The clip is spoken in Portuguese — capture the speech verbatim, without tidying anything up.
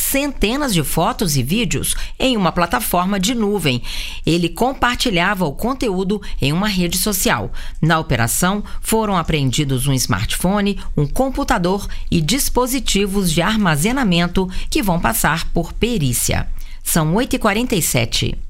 centenas de fotos e vídeos em uma plataforma de nuvem. Ele compartilhava o conteúdo em uma rede social. Na operação, foram apreendidos um smartphone, um computador e dispositivos de armazenamento que vão passar por perícia. São oito e quarenta e sete.